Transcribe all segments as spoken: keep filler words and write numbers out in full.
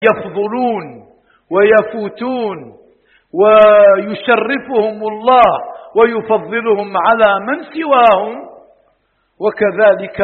يفضلون ويفوتون ويشرفهم الله ويفضلهم على من سواهم، وكذلك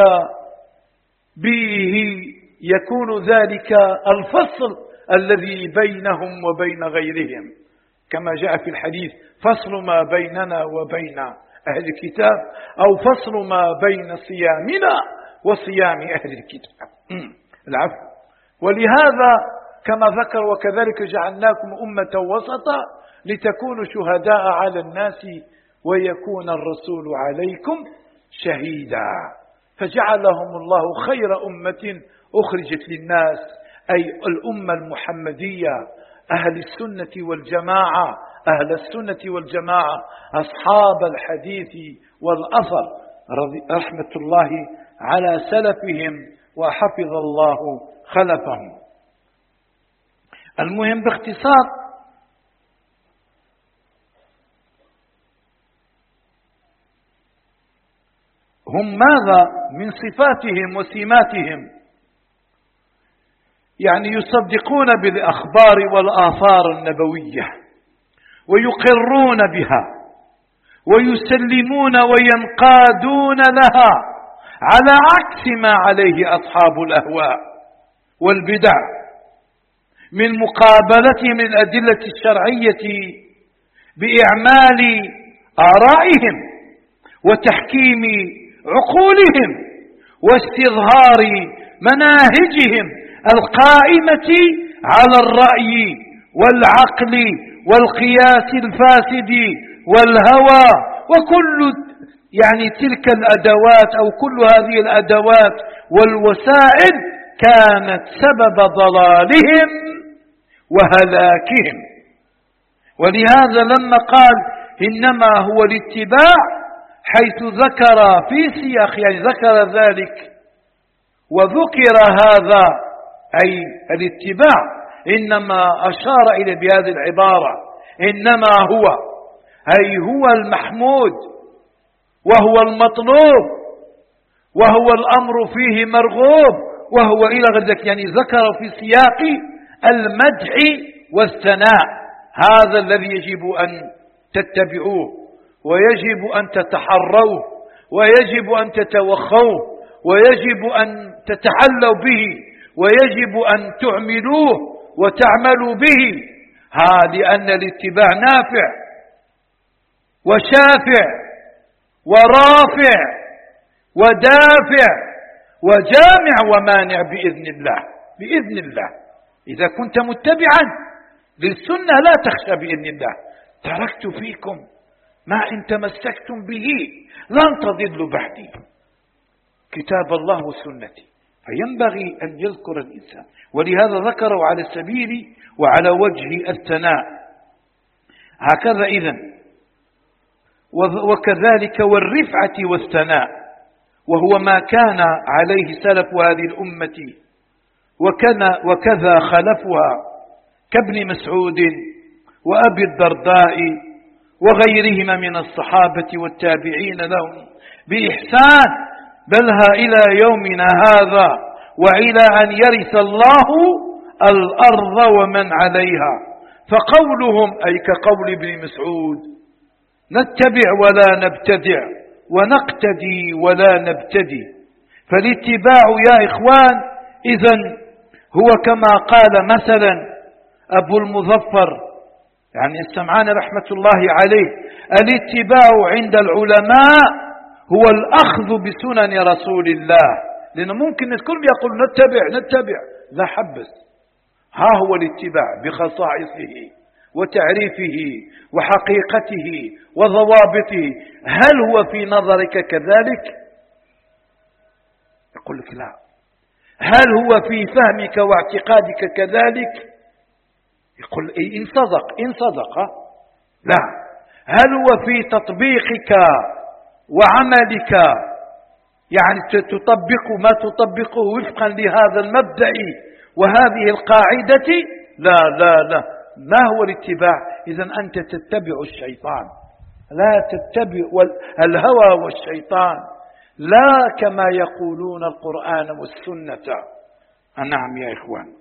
به يكون ذلك الفصل الذي بينهم وبين غيرهم، كما جاء في الحديث: فصل ما بيننا وبين أهل الكتاب، أو فصل ما بين صيامنا وصيام أهل الكتاب. العفو. ولهذا كما ذكر: وكذلك جعلناكم أمة وسطا لتكونوا شهداء على الناس ويكون الرسول عليكم شهيدا. فجعلهم الله خير أمة أخرجت للناس، أي الأمة المحمدية، أهل السنة والجماعة، أهل السنة والجماعة، أصحاب الحديث والأثر، رحمة الله على سلفهم وحفظ الله خلفهم. المهم باختصار، هم ماذا من صفاتهم وسماتهم؟ يعني يصدقون بالأخبار والآثار النبوية ويقرون بها ويسلمون وينقادون لها، على عكس ما عليه أصحاب الأهواء والبدع من مقابلتهم الأدلة الشرعية بإعمال آرائهم وتحكيم عقولهم واستظهار مناهجهم القائمة على الرأي والعقل والقياس الفاسد والهوى وكل يعني تلك الأدوات، أو كل هذه الأدوات والوسائل كانت سبب ضلالهم وهلاكهم. ولهذا لما قال إنما هو الاتباع، حيث ذكر في سياق يعني ذكر ذلك وذكر هذا أي الاتباع، إنما أشار إلى بهذه العبارة: إنما هو، أي هو المحمود وهو المطلوب وهو الأمر فيه مرغوب وهو إلى غير ذلك، يعني ذكر في سياق المدح والثناء. هذا الذي يجب أن تتبعوه ويجب أن تتحروه ويجب أن تتوخوه ويجب أن تتحلوا به ويجب أن تعملوه وتعملوا به، ها لأن الاتباع نافع وشافع ورافع ودافع وجامع ومانع بإذن الله. بإذن الله إذا كنت متبعا للسنة لا تخشى بإذن الله. تركت فيكم ما إن تمسكتم به لن تضلوا بعدي، كتاب الله وسنتي. فينبغي أن يذكر الإنسان، ولهذا ذكروا على السبيل وعلى وجه الثناء هكذا. إذن وكذلك والرفعة والثناء، وهو ما كان عليه سلف هذه الأمة وكذا, وكذا خلفها كابن مسعود وأبي الدرداء وغيرهما من الصحابة والتابعين لهم بإحسان، بلها إلى يومنا هذا وإلى أن يرث الله الأرض ومن عليها. فقولهم أي كقول ابن مسعود: نتبع ولا نبتدع ونقتدي ولا نبتدي. فالاتباع يا إخوان إذن هو كما قال مثلا أبو المظفر يعني السمعان رحمة الله عليه: الاتباع عند العلماء هو الأخذ بسنن رسول الله. لأنه ممكن الكل يقول نتبع نتبع، لا حبس. ها هو الاتباع بخصائصه وتعريفه وحقيقته وضوابطه. هل هو في نظرك كذلك؟ يقول لك لا. هل هو في فهمك واعتقادك كذلك؟ يقول إن صدق إن صدق لا. هل هو في تطبيقك وعملك يعني تطبق ما تطبقه وفقا لهذا المبدأ وهذه القاعدة؟ لا لا لا. ما هو الاتباع؟ إذن أنت تتبع الشيطان، لا تتبع الهوى والشيطان، لا كما يقولون القرآن والسنة. نعم يا إخوان.